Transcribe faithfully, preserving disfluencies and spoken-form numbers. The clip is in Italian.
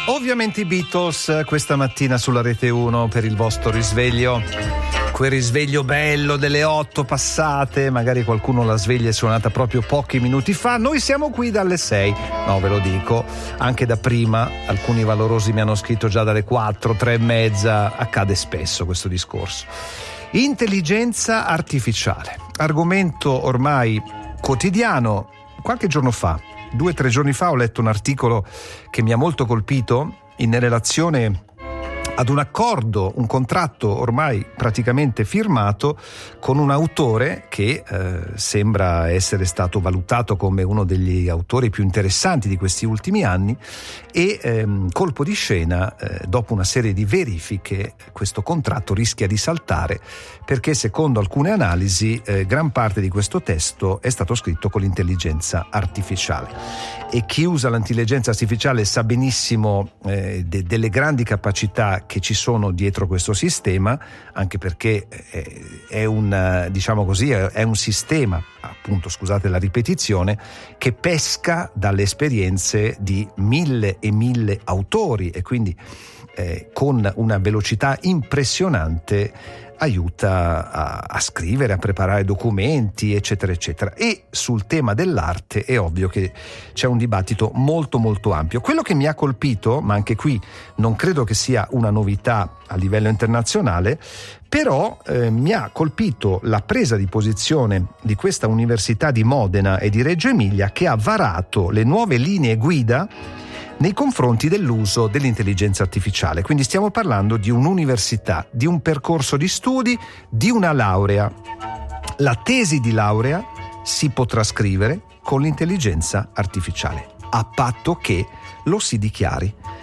Ovviamente i Beatles questa mattina sulla Rete uno per il vostro risveglio, quel risveglio bello delle otto passate, magari qualcuno la sveglia è suonata proprio pochi minuti fa. Noi siamo qui dalle sei, no ve lo dico, anche da prima, alcuni valorosi mi hanno scritto già dalle quattro, tre e mezza, accade spesso questo discorso. Intelligenza artificiale, argomento ormai quotidiano. Qualche giorno fa, due o tre giorni fa, ho letto un articolo che mi ha molto colpito in relazione ad un accordo, un contratto ormai praticamente firmato con un autore che eh, sembra essere stato valutato come uno degli autori più interessanti di questi ultimi anni e ehm, colpo di scena, eh, dopo una serie di verifiche, questo contratto rischia di saltare perché secondo alcune analisi eh, gran parte di questo testo è stato scritto con l'intelligenza artificiale. E chi usa l'intelligenza artificiale sa benissimo eh, de- delle grandi capacità che ci sono dietro questo sistema, anche perché è, è un, diciamo così, è un sistema, appunto, scusate la ripetizione, che pesca dalle esperienze di mille e mille autori e quindi eh, con una velocità impressionante aiuta a, a scrivere, a preparare documenti, eccetera, eccetera. E sul tema dell'arte è ovvio che c'è un dibattito molto molto ampio. Quello che mi ha colpito, ma anche qui non credo che sia una novità a livello internazionale, però eh, mi ha colpito la presa di posizione di questa Università di Modena e di Reggio Emilia che ha varato le nuove linee guida nei confronti dell'uso dell'intelligenza artificiale. Quindi stiamo parlando di un'università, di un percorso di studi, di una laurea. La tesi di laurea si potrà scrivere con l'intelligenza artificiale, a patto che lo si dichiari